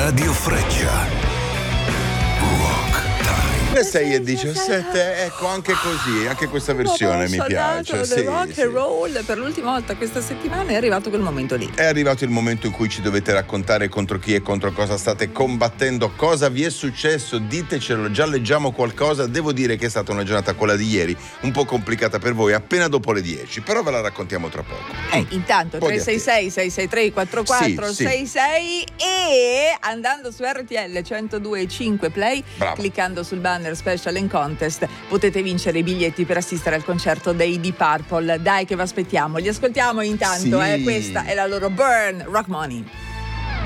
Radio Freccia. Rock Time. Le 6:17, ecco, anche così, anche questa versione mi piace. Sì, rock and roll per l'ultima volta questa settimana è arrivato quel momento lì. È arrivato il momento in cui ci dovete raccontare contro chi e contro cosa state combattendo, cosa vi è successo, ditecelo, già leggiamo qualcosa. Devo dire che è stata una giornata, quella di ieri, un po' complicata per voi, appena dopo le 10, però ve la raccontiamo tra poco. Intanto 366-663-4466 e andando su RTL 102.5 Play, cliccando sul banner Special and Contest, potete vincere i biglietti per assistere al concerto dei Deep Purple. Dai che vi aspettiamo, li ascoltiamo intanto, sì. Questa è la loro Burn Rock Money.